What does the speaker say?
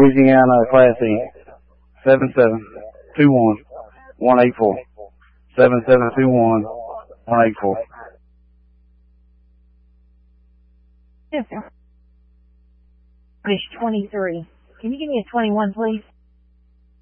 Louisiana Class E. 7721-184. 7721-184. Yes, sir. British 23. Can you give me a 21, please?